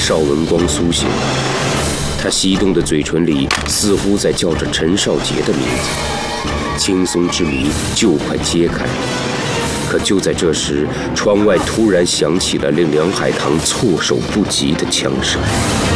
邵文光苏醒，他翕动的嘴唇里似乎在叫着陈少杰的名字，轻松之谜就快揭开。可就在这时，窗外突然响起了令梁海棠措手不及的枪声。